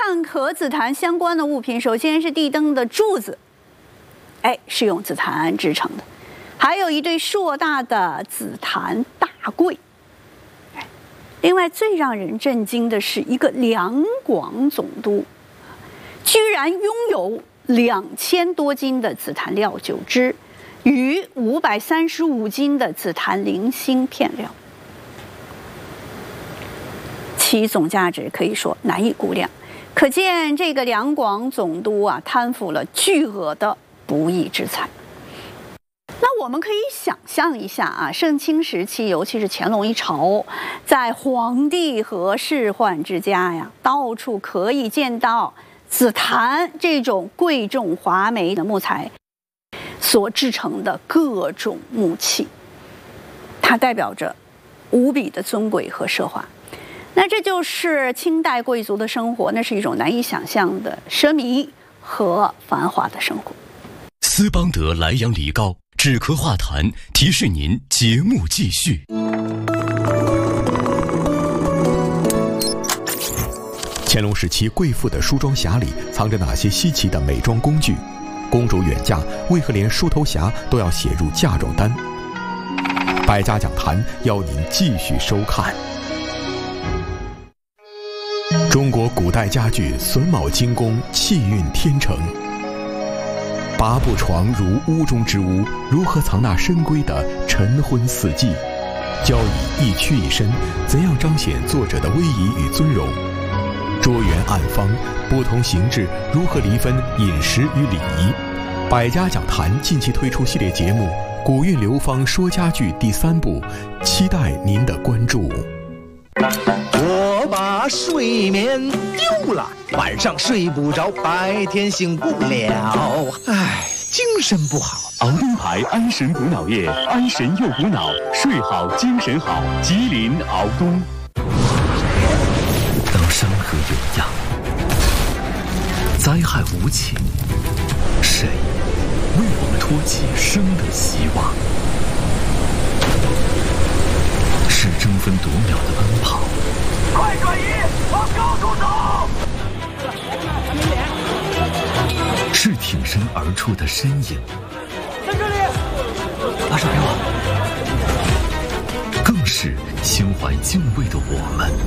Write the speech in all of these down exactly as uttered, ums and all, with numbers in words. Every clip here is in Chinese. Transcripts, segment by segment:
上和紫檀相关的物品，首先是地灯的柱子，哎，是用紫檀制成的，还有一对硕大的紫檀大柜。哎，另外最让人震惊的是，一个两广总督，居然拥有两千多斤的紫檀料酒汁，与五百三十五斤的紫檀零星片料，其总价值可以说难以估量。可见这个两广总督啊，贪腐了巨额的不义之财。那我们可以想象一下啊，盛清时期，尤其是乾隆一朝，在皇帝和仕宦之家呀，到处可以见到紫檀这种贵重华美的木材所制成的各种木器，它代表着无比的尊贵和奢华。那这就是清代贵族的生活，那是一种难以想象的奢靡和繁华的生活。 斯邦德莱阳梨膏止咳化痰，提示您节目继续。 乾隆时期贵妇的梳妆匣里藏着哪些稀奇的美妆工具？公主远嫁为何连梳头匣都要写入嫁妆单？百家讲坛邀您继续收看。中国古代家具榫卯精工，气韵天成。八步床如屋中之屋，如何藏纳深闺的晨昏四季？交椅一曲一伸，怎样彰显作者的威仪与尊荣？桌圆案方，不同形制如何厘分饮食与礼仪？百家讲坛近期推出系列节目《古韵流芳说家具》第三部，期待您的关注。 我把睡眠丢了，晚上睡不着，白天醒不了，唉，精神不好。 熬灯牌安神补脑液，安神又补脑，睡好精神好。吉林熬东。 当山河有恙，灾害无情，谁为我们托起生的希望？是争分夺秒的奔跑， 快转移，往高处走！ 是挺身而出的身影， 在这里， 把手给我。更是心怀敬畏的我们。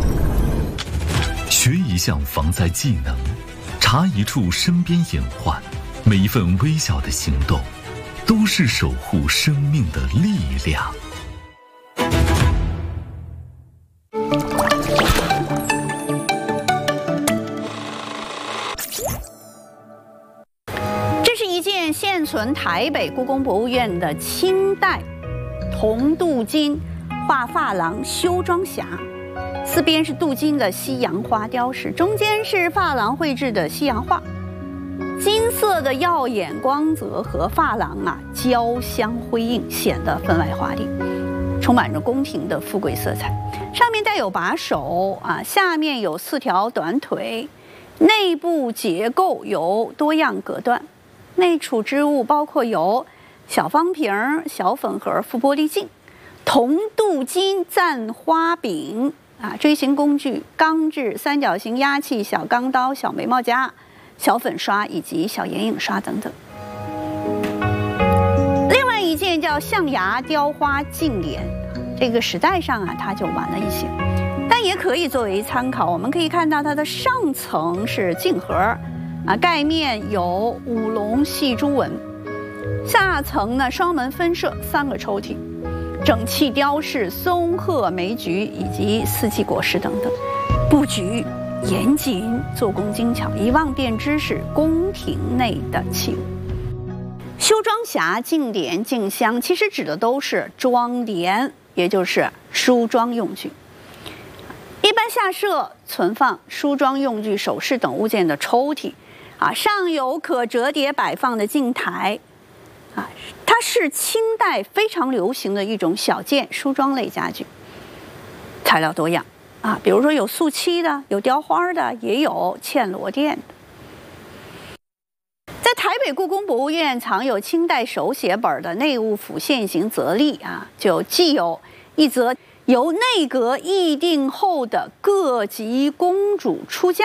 学一项防灾技能，查一处身边隐患，每一份微小的行动，都是守护生命的力量。 这是一件现存台北故宫博物院的清代铜镀金画珐琅修妆匣，四边是镀金的西洋花雕饰，中间是珐琅绘制的西洋画，金色的耀眼光泽和珐琅啊交相辉映，显得分外华丽，充满着宫廷的富贵色彩。上面带有把手啊，下面有四条短腿，内部结构有多样隔断，内储之物包括有小方瓶、小粉盒、副玻璃镜、铜镀金簪花柄啊，锥形工具、钢制三角形压器、小钢刀、小眉毛夹、小粉刷以及小眼影刷等等。另外一件叫象牙雕花镜帘，这个时代上啊它就晚了一些，但也可以作为参考。我们可以看到它的上层是镜盒啊，盖面有五龙戏珠纹，下层呢双门分设三个抽屉，整器雕饰松鹤梅菊以及四季果实等等，布局严谨，做工精巧，一望便知是宫廷内的器物。修妆匣、镜帘、镜箱其实指的都是妆帘，也就是梳妆用具。一般下设存放梳妆用具、首饰等物件的抽屉啊，上有可折叠摆放的镜台啊，它是清代非常流行的一种小件梳妆类家具，材料多样啊，比如说有素漆的，有雕花的，也有嵌螺钿的。在台北故宫博物院藏有清代手写本的内务府现行则例啊，就既有一则由内阁议定后的各级公主出嫁